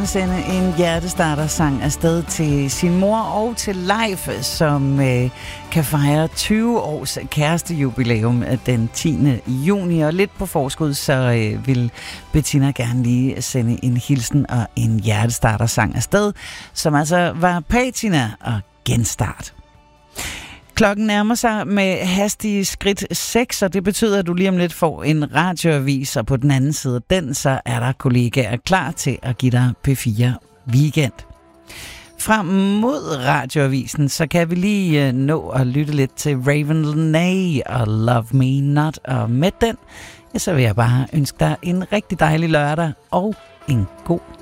gerne sende en hjertestarter-sang afsted til sin mor og til Leif, som kan fejre 20 års kærestejubilæum den 10. juni. Og lidt på forskud, så vil Bettina gerne lige sende en hilsen og en hjertestarter-sang afsted, som altså var Patina og Genstart. Klokken nærmer sig med hastige skridt 6, og det betyder, at du lige om lidt får en radioavis, og på den anden side af den, så er der kollegaer klar til at give dig P4 Weekend. Frem mod radioavisen, så kan vi lige nå at lytte lidt til Raven Lenae og Love Me Not, og med den, så vil jeg bare ønske dig en rigtig dejlig lørdag og en god